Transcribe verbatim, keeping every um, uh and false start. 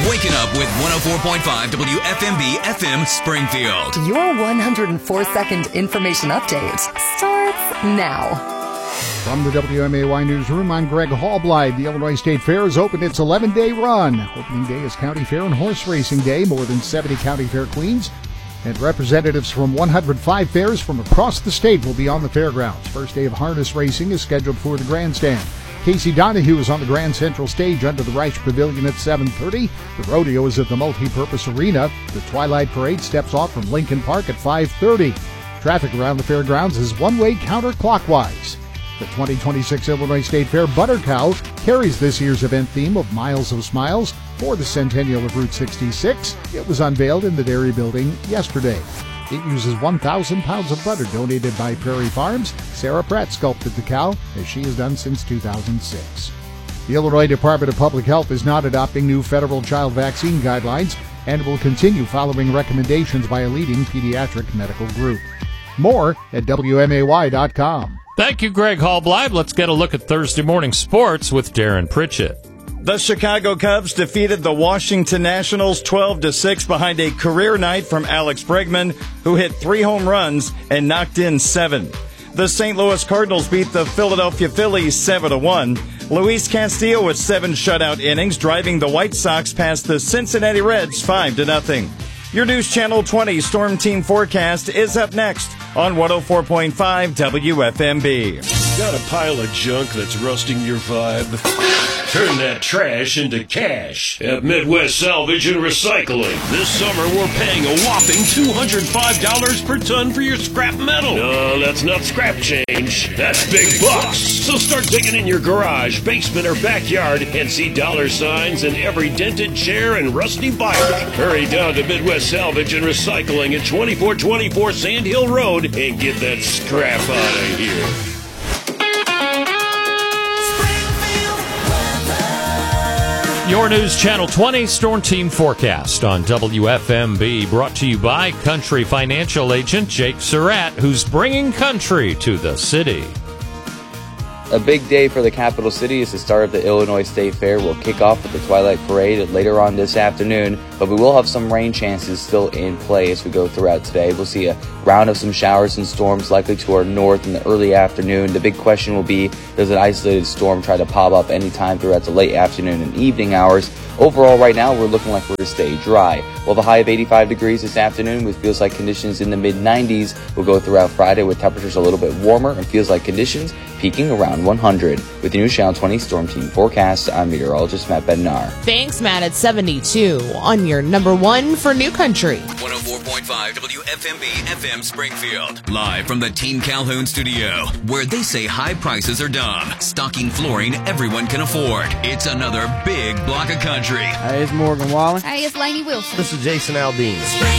Waking up with one oh four point five W F M B F M Springfield. Your one hundred four second information update starts now. From the W M A Y Newsroom, I'm Greg Hallblide. The Illinois State Fair has opened its eleven-day run. Opening day is County Fair and Horse Racing Day. More than seventy County Fair queens and representatives from one hundred five fairs from across the state will be on the fairgrounds. First day of harness racing is scheduled for the grandstand. Casey Donahue is on the Grand Central Stage under the Reich Pavilion at seven thirty. The rodeo is at the Multipurpose Arena. The Twilight Parade steps off from Lincoln Park at five thirty. Traffic around the fairgrounds is one-way counterclockwise. The twenty twenty-six Illinois State Fair Butter Cow carries this year's event theme of Miles of Smiles for the centennial of Route sixty-six. It was unveiled in the Dairy Building yesterday. It uses one thousand pounds of butter donated by Prairie Farms. Sarah Pratt sculpted the cow, as she has done since two thousand six. The Illinois Department of Public Health is not adopting new federal child vaccine guidelines and will continue following recommendations by a leading pediatric medical group. More at W M A Y dot com. Thank you, Greg Hallblide. Let's get a look at Thursday morning sports with Darren Pritchett. The Chicago Cubs defeated the Washington Nationals twelve to six behind a career night from Alex Bregman, who hit three home runs and knocked in seven. The Saint Louis Cardinals beat the Philadelphia Phillies seven to one. Luis Castillo with seven shutout innings, driving the White Sox past the Cincinnati Reds five to nothing. Your News Channel twenty Storm Team forecast is up next on one oh four point five W F M B. Got a pile of junk that's rusting your vibe? Turn that trash into cash at Midwest Salvage and Recycling. This summer, we're paying a whopping two hundred five dollars per ton for your scrap metal. No, that's not scrap change. That's big bucks. So start digging in your garage, basement, or backyard and see dollar signs in every dented chair and rusty bike. Hurry down to Midwest Salvage and Recycling at twenty-four twenty-four Sand Hill Road and get that scrap out of here. Your News Channel twenty Storm Team forecast on W F M B, brought to you by Country Financial Agent Jake Surratt, who's bringing country to the city. A big day for the capital city is the start of the Illinois State Fair. We'll kick off with the Twilight Parade later on this afternoon, but we will have some rain chances still in play as we go throughout today. We'll see a round of some showers and storms likely to our north in the early afternoon. The big question will be, does an isolated storm try to pop up anytime throughout the late afternoon and evening hours? Overall, right now, we're looking like we're to stay dry. We'll have a high of eighty-five degrees this afternoon with feels like conditions in the mid nineties. We'll go throughout Friday with temperatures a little bit warmer and feels like conditions peaking around one hundred. With the News Channel twenty Storm Team forecast, I'm meteorologist Matt Bednar. Thanks, Matt. At seventy-two on your number one for New Country. one oh four point five W F M B F M Springfield. Live from the Team Calhoun studio, where they say high prices are dumb. Stocking flooring everyone can afford. It's another big block of country. Hey, it's Morgan Wallen. Hey, it's Lainey Wilson. This is Jason Aldean.